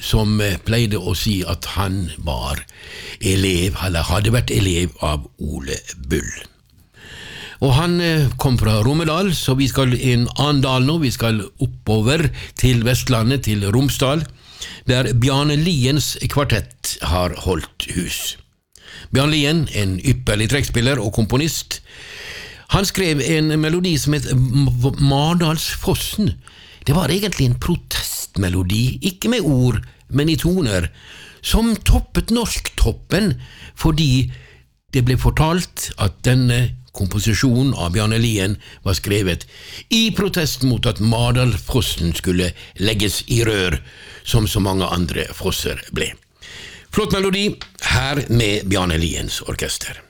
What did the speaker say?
som pleide å si at han var elev, eller hadde vært elev av Ole Bull. Og han kom fra Romedal, så vi skal i en annen dal nå, vi skal oppover til Vestlandet, til Romsdal, der Bjarne Liens kvartett har holdt hus. Bjarne Lien, en ypperlig trekkspiller og komponist, han skrev en melodi som het Mardalsfossen. Det var egentlig en protestmelodi, ikke med ord, men i toner, som toppet norsktoppen, fordi det ble fortalt at denne komposisjonen av Bjarne Lien var skrevet i protest mot at Mardalsfossen skulle legges i rør, som så mange andre fosser ble. Flott melodi, her med Bjarne Liens orkester.